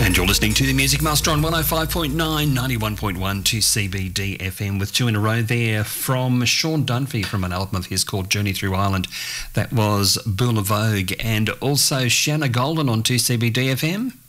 And you're listening to the Music Master on 105.9, 91.1 to CBD FM with two in a row there from Sean Dunphy from an album of his called Journey Through Ireland. That was Bula Vogue, and also Shanna Golden on 2CBD FM.